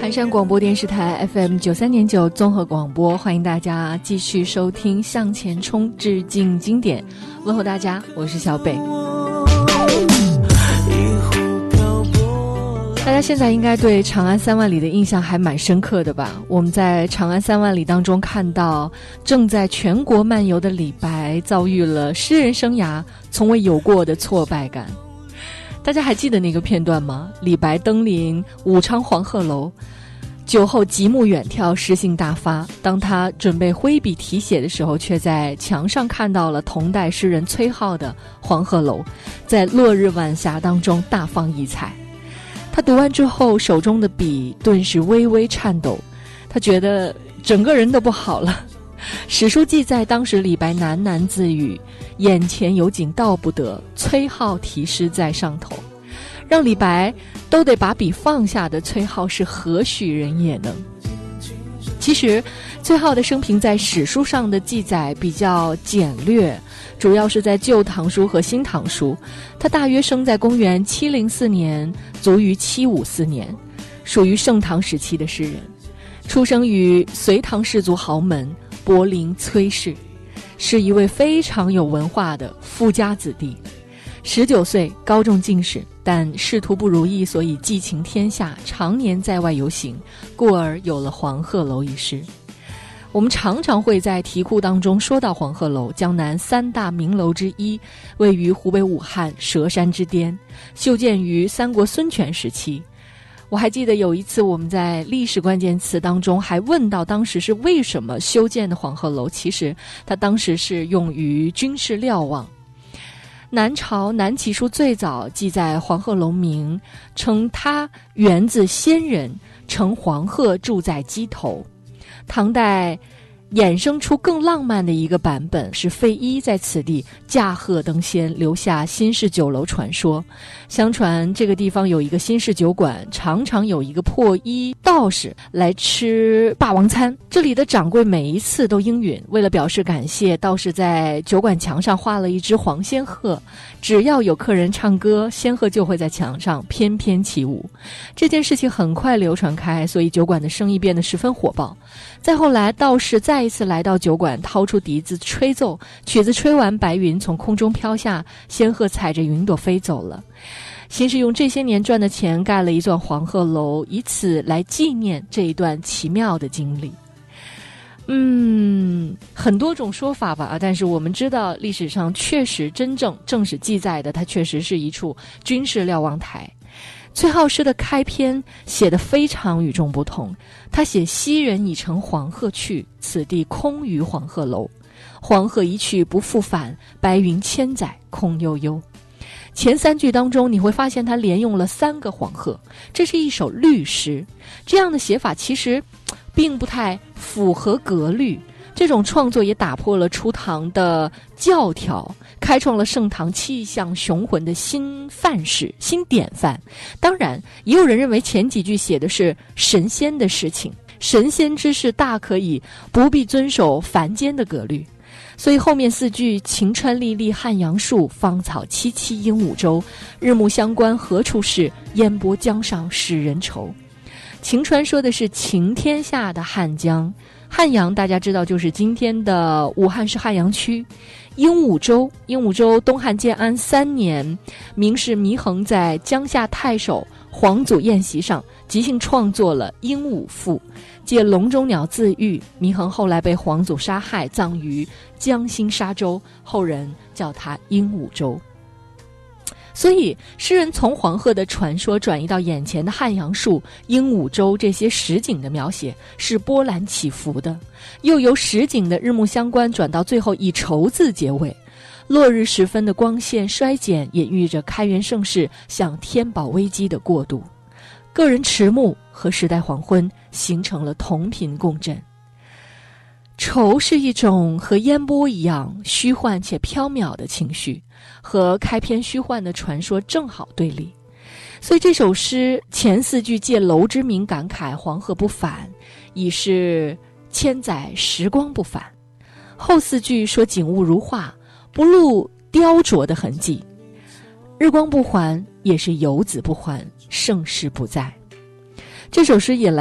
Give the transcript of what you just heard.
寒山广播电视台 FM93.9 综合广播，欢迎大家继续收听向前冲致敬经典。问候大家，我是小北。大家现在应该对长安3万里的印象还蛮深刻的吧？我们在长安3万里当中看到，正在全国漫游的李白遭遇了诗人生涯从未有过的挫败感。大家还记得那个片段吗？李白登临武昌黄鹤楼，酒后极目远眺，诗兴大发。当他准备挥笔题写的时候，却在墙上看到了同代诗人崔颢的黄鹤楼，在落日晚霞当中大放异彩。他读完之后，手中的笔顿时微微颤抖，他觉得整个人都不好了。史书记载，当时李白喃喃自语，眼前有景道不得，崔颢题诗在上头。让李白都得把笔放下的崔颢是何许人也呢？其实崔颢的生平在史书上的记载比较简略，主要是在旧唐书和新唐书。他大约生在公元704年，卒于754年，属于盛唐时期的诗人。出生于隋唐氏族豪门柏林崔氏，是一位非常有文化的富家子弟。19岁高中进士，但仕途不如意，所以寄情天下，常年在外游行，故而有了黄鹤楼一诗。我们常常会在题库当中说到黄鹤楼，江南3大名楼之一，位于湖北武汉佘山之巅，修建于三国孙权时期。我还记得有一次我们在历史关键词当中还问到当时是为什么修建的黄鹤楼，其实它当时是用于军事瞭望。南朝南齐书最早记载黄鹤楼名，称它源自仙人乘黄鹤住在鸡头。唐代衍生出更浪漫的一个版本，是费祎在此地驾鹤登仙，留下新式酒楼传说。相传这个地方有一个新式酒馆，常常有一个破衣道士来吃霸王餐，这里的掌柜每一次都应允。为了表示感谢，道士在酒馆墙上画了一只黄仙鹤，只要有客人唱歌，仙鹤就会在墙上翩翩起舞。这件事情很快流传开，所以酒馆的生意变得十分火爆。再后来，道士再一次来到酒馆，掏出笛子吹奏，曲子吹完，白云从空中飘下，仙鹤踩着云朵飞走了。先是用这些年赚的钱盖了一座黄鹤楼，以此来纪念这一段奇妙的经历。很多种说法吧，但是我们知道历史上确实正史记载的，它确实是一处军事瞭望台。崔颢诗的开篇写得非常与众不同，他写昔人已乘黄鹤去，此地空余黄鹤楼。黄鹤一去不复返，白云千载空悠悠。前3句当中你会发现他连用了3个黄鹤，这是一首律诗。这样的写法其实并不太符合格律，这种创作也打破了初唐的教条，开创了盛唐气象雄浑的新范式、新典范。当然也有人认为前几句写的是神仙的事情，神仙之事大可以不必遵守凡间的格律。所以后面4句晴川历历汉阳树，芳草萋萋鹦鹉洲，日暮乡关何处是，烟波江上使人愁。晴川说的是晴天下的汉江，汉阳大家知道就是今天的武汉市汉阳区。鹦鹉洲东汉建安3年，名士祢衡在江夏太守黄祖宴席上即兴创作了《鹦鹉赋》，借笼中鸟自喻。祢衡后来被黄祖杀害，葬于江心沙洲，后人叫他鹦鹉洲。所以诗人从黄鹤的传说转移到眼前的汉阳树、鹦鹉洲这些实景的描写是波澜起伏的，又由实景的日暮乡关转到最后以愁字结尾。落日时分的光线衰减，也寓着开元盛世向天宝危机的过渡。个人迟暮和时代黄昏形成了同频共振。愁是一种和烟波一样虚幻且缥缈的情绪，和开篇虚幻的传说正好对立。所以这首诗前4句借楼之名感慨黄鹤不返，已是千载时光不返。后4句说景物如画，不露雕琢的痕迹。日光不还，也是游子不还，盛世不在。这首诗引来